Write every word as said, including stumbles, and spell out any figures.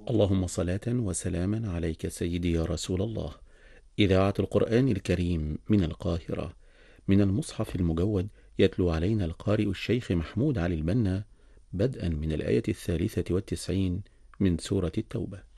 اللهم صلاة وسلاما عليك سيدي يا رسول الله. إذاعة القرآن الكريم من القاهرة، من المصحف المجود، يتلو علينا القارئ الشيخ محمود علي البنا، بدءا من الآية الثالثة والتسعين من سورة التوبة.